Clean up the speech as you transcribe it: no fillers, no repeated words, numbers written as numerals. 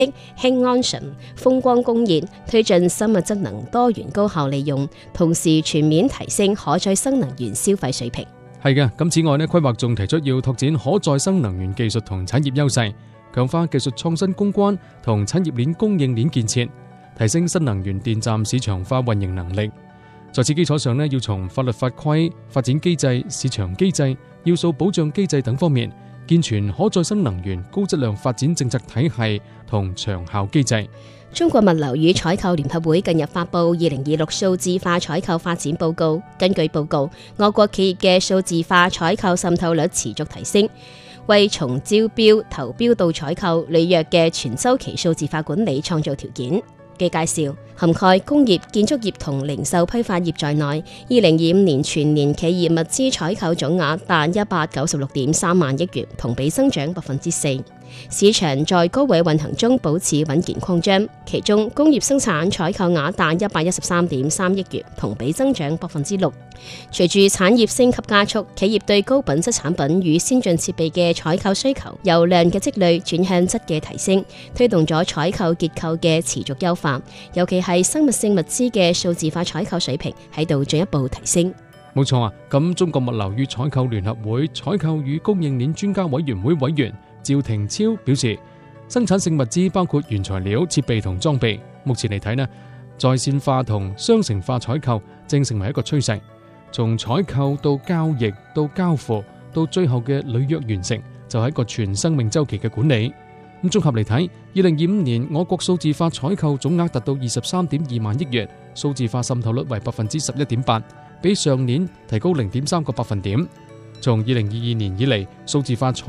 氫安醇、風光工業，推進生物質能多元高效利用，同時全面提升可再生能源消費水平。 係嘅，咁此外呢，規劃仲提出要拓展可再生能源技術同產業優勢，強化技術創新攻關同產業鏈供應鏈建設，提升新能源電站市場化運營能力。在此基礎上呢，要從法律法規、發展機制、市場機制、要素保障機制等方面，健全可再生能源高質量發展政策體系同長效機制。 中國物流與採購聯合會近日發布2026數字化採購發展報告。根據報告，我國企業嘅數字化採購滲透率持續提升，為從招標、投標到採購履約嘅全周期數字化管理創造條件。據介紹，涵蓋工業、建築業同零售批發業在內，2025年全年企業物資採購總額達196.3萬億元，同比增長4%。市場在高位運行中保持穩健擴張，其中工業生產採購額達113.3億元，同比增長6%。隨住產業升級加速，企業對高品質產品與先進設備嘅採購需求由量嘅積累轉向質嘅提升，推動咗採購結構嘅持續優化，尤其係生物性物資嘅數字化採購水平喺度進一步提升。 冇錯啊，咁中國物流與採購聯合會採購與供應鏈專家委員會委員趙廷超表示，生產性物資包括原材料、設備同裝備，目前嚟睇呢，在線化同商城化採購正成為一個趨勢。從採購到交易到交付到最後嘅履約完成，就係一個全生命週期嘅管理。咁綜合嚟睇，2025年我國數字化採購總額達到23.2萬億元，數字化滲透率為11.8%，比上年提高0.3個百分點。從2022年以嚟，數字化採